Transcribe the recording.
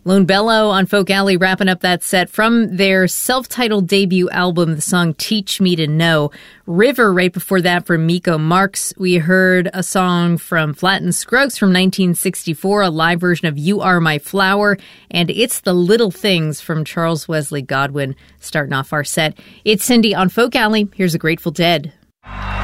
Lone Bellow on Folk Alley wrapping up that set from their self-titled debut album, the song Teach Me to Know. River right before that from Miko Marks. We heard a song from Flatt and Scruggs from 1964, a live version of You Are My Flower, and It's the Little Things from Charles Wesley Godwin starting off our set. It's Cindy on Folk Alley. Here's the Grateful Dead.